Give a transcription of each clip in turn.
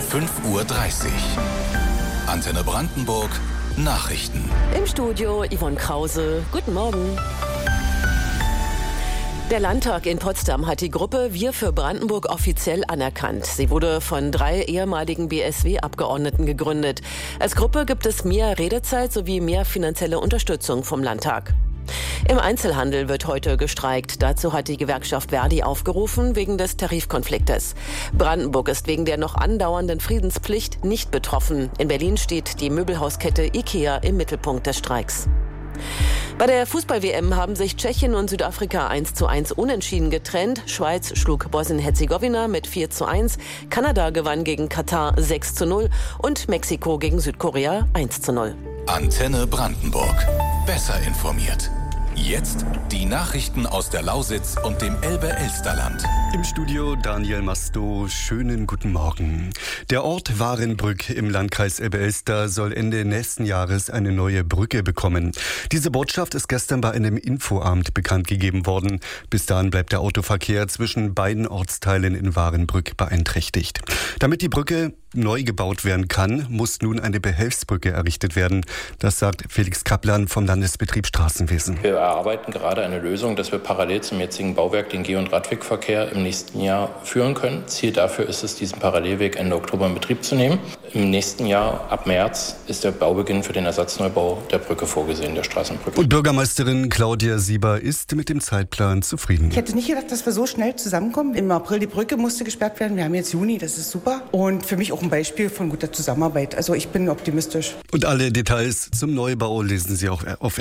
5:30 Uhr. Antenne Brandenburg Nachrichten. Im Studio Yvonne Krause. Guten Morgen. Der Landtag in Potsdam hat die Gruppe Wir für Brandenburg offiziell anerkannt. Sie wurde von 3 ehemaligen BSW-Abgeordneten gegründet. Als Gruppe gibt es mehr Redezeit sowie mehr finanzielle Unterstützung vom Landtag. Im Einzelhandel wird heute gestreikt. Dazu hat die Gewerkschaft Verdi aufgerufen wegen des Tarifkonfliktes. Brandenburg ist wegen der noch andauernden Friedenspflicht nicht betroffen. In Berlin steht die Möbelhauskette IKEA im Mittelpunkt des Streiks. Bei der Fußball-WM haben sich Tschechien und Südafrika 1:1 unentschieden getrennt. Schweiz schlug Bosnien-Herzegowina mit 4:1. Kanada gewann gegen Katar 6:0 und Mexiko gegen Südkorea 1:0. Antenne Brandenburg. Besser informiert. Jetzt die Nachrichten aus der Lausitz und dem Elbe-Elsterland. Im Studio Daniel Masto. Schönen guten Morgen. Der Ort Warenbrück im Landkreis Elbe-Elster soll Ende nächsten Jahres eine neue Brücke bekommen. Diese Botschaft ist gestern bei einem Infoabend bekannt gegeben worden. Bis dahin bleibt der Autoverkehr zwischen beiden Ortsteilen in Warenbrück beeinträchtigt. Damit die Brücke neu gebaut werden kann, muss nun eine Behelfsbrücke errichtet werden. Das sagt Felix Kaplan vom Landesbetrieb Straßenwesen. Wir erarbeiten gerade eine Lösung, dass wir parallel zum jetzigen Bauwerk den Geh- und Radwegverkehr im nächsten Jahr führen können. Ziel dafür ist es, diesen Parallelweg Ende Oktober in Betrieb zu nehmen. Im nächsten Jahr, ab März, ist der Baubeginn für den Ersatzneubau der Brücke vorgesehen, der Straßenbrücke. Und Bürgermeisterin Claudia Sieber ist mit dem Zeitplan zufrieden. Ich hätte nicht gedacht, dass wir so schnell zusammenkommen. Im April die Brücke musste gesperrt werden. Wir haben jetzt Juni, das ist super. Und für mich auch ein Beispiel von guter Zusammenarbeit. Also ich bin optimistisch. Und alle Details zum Neubau lesen Sie auch auf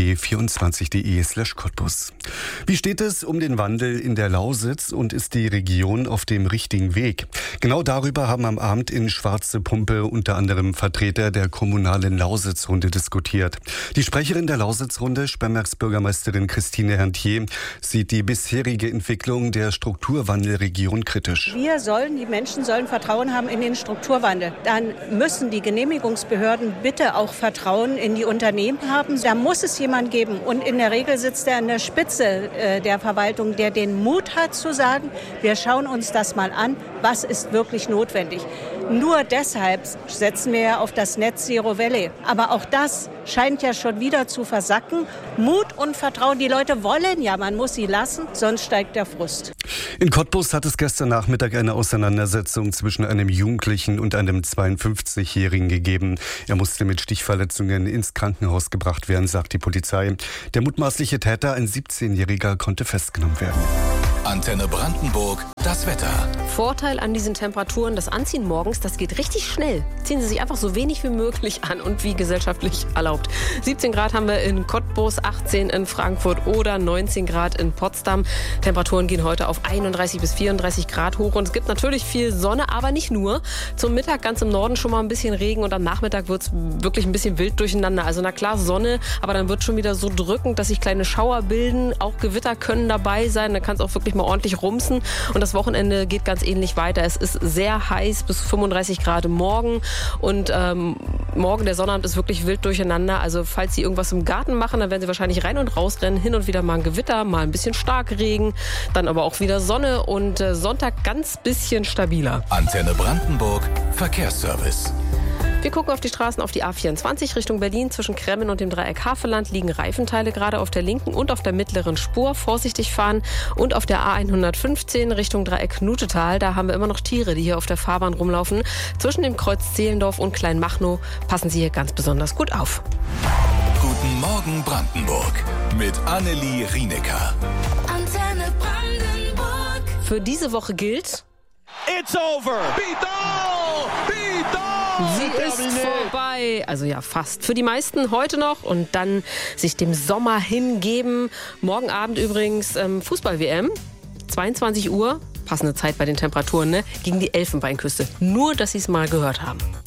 rbb24.de/Cottbus. Wie steht es um den Wandel in der Lausitz und ist die Region auf dem richtigen Weg? Genau darüber haben am Abend in Schwarze Pumpe unter anderem Vertreter der kommunalen Lausitzrunde diskutiert. Die Sprecherin der Lausitzrunde, Sprembergs Bürgermeisterin Christine Herntier, sieht die bisherige Entwicklung der Strukturwandelregion kritisch. Die Menschen sollen Vertrauen haben in den Strukturwandel. Dann müssen die Genehmigungsbehörden bitte auch Vertrauen in die Unternehmen haben. Da muss es jemand geben. Und in der Regel sitzt er an der Spitze der Verwaltung, der den Mut hat zu sagen, wir schauen uns das mal an, was ist wirklich notwendig. Nur deshalb setzen wir ja auf das Net Zero Valley. Aber auch das scheint ja schon wieder zu versacken. Mut und Vertrauen, die Leute wollen ja, man muss sie lassen, sonst steigt der Frust. In Cottbus hat es gestern Nachmittag eine Auseinandersetzung zwischen einem Jugendlichen und einem 52-Jährigen gegeben. Er musste mit Stichverletzungen ins Krankenhaus gebracht werden, sagt die Polizei. Der mutmaßliche Täter, ein 17-Jähriger, konnte festgenommen werden. Antenne Brandenburg, das Wetter. Vorteil an diesen Temperaturen, das Anziehen morgens, das geht richtig schnell. Ziehen Sie sich einfach so wenig wie möglich an und wie gesellschaftlich erlaubt. 17 Grad haben wir in Cottbus, 18 in Frankfurt oder 19 Grad in Potsdam. Temperaturen gehen heute auf 31 bis 34 Grad hoch und es gibt natürlich viel Sonne, aber nicht nur. Zum Mittag ganz im Norden schon mal ein bisschen Regen und am Nachmittag wird es wirklich ein bisschen wild durcheinander. Also na klar Sonne, aber dann wird schon wieder so drückend, dass sich kleine Schauer bilden. Auch Gewitter können dabei sein, da kann es auch wirklich mal ordentlich rumsen. Und das Wochenende geht ganz ähnlich weiter. Es ist sehr heiß, bis 35 Grad morgen. Und morgen, der Sonnabend, ist wirklich wild durcheinander. Also falls Sie irgendwas im Garten machen, dann werden Sie wahrscheinlich rein und rausrennen. Hin und wieder mal ein Gewitter, mal ein bisschen Starkregen. Dann aber auch wieder Sonne und Sonntag ganz bisschen stabiler. Antenne Brandenburg, Verkehrsservice. Wir gucken auf die Straßen, auf die A24 Richtung Berlin. Zwischen Kremmen und dem Dreieck Havelland liegen Reifenteile gerade auf der linken und auf der mittleren Spur. Vorsichtig fahren. Und auf der A115 Richtung Dreieck Knutetal, da haben wir immer noch Tiere, die hier auf der Fahrbahn rumlaufen. Zwischen dem Kreuz Zehlendorf und Kleinmachnow passen Sie hier ganz besonders gut auf. Guten Morgen Brandenburg mit Annelie Rienecker. Antenne Brandenburg. Für diese Woche gilt: It's over! Sie ist vorbei. Also ja, fast. Für die meisten heute noch und dann sich dem Sommer hingeben. Morgen Abend übrigens Fußball-WM. 22 Uhr. Passende Zeit bei den Temperaturen, ne? Gegen die Elfenbeinküste. Nur, dass Sie es mal gehört haben.